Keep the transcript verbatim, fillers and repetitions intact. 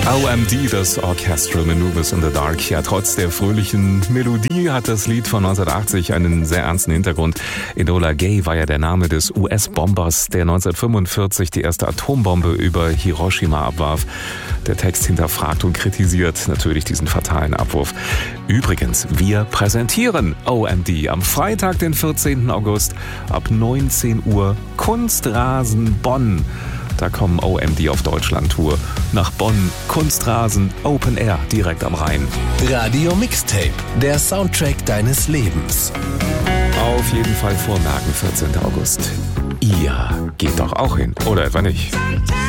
O M D, das Orchestral Maneuvers in the Dark. Ja, trotz der fröhlichen Melodie hat das Lied von neunzehnhundertachtzig einen sehr ernsten Hintergrund. Enola Gay war ja der Name des U S-Bombers, der neunzehnhundertfünfundvierzig die erste Atombombe über Hiroshima abwarf. Der Text hinterfragt und kritisiert natürlich diesen fatalen Abwurf. Übrigens, wir präsentieren O M D am Freitag, den vierzehnten August ab neunzehn Uhr Kunstrasen Bonn. Da kommen O M D auf Deutschland-Tour. Nach Bonn, Kunstrasen, Open Air, direkt am Rhein. Radio Mixtape, der Soundtrack deines Lebens. Auf jeden Fall vormerken, vierzehnten August. Ihr geht doch auch hin, oder etwa nicht?